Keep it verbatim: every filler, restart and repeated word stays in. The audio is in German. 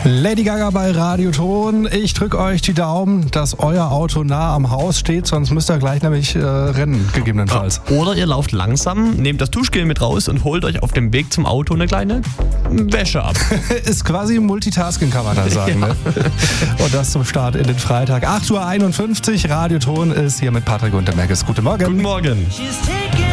Lady Gaga bei Radioton. Ich drücke euch die Daumen, dass euer Auto nah am Haus steht, sonst müsst ihr gleich nämlich äh, rennen, gegebenenfalls. Oder ihr lauft langsam, nehmt das Duschgel mit raus und holt euch auf dem Weg zum Auto eine kleine Wäsche ab. Ist quasi Multitasking, kann man da sagen. Ja. Ne? Und das zum Start in den Freitag. acht Uhr einundfünfzig, Radioton ist hier mit Patrick und der Meckes. Guten Morgen. Guten Morgen.